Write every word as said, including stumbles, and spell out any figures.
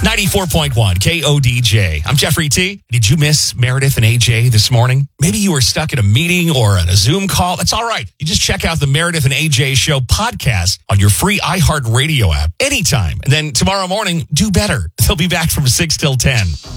ninety-four point one K O D J. I'm Jeffrey T. Did you miss Meredith and A J this morning? Maybe you were stuck at a meeting or at a Zoom call. That's all right. You just check out the Meredith and A J Show podcast on your free iHeartRadio app anytime. And then tomorrow morning, do better. They'll be back from six till ten.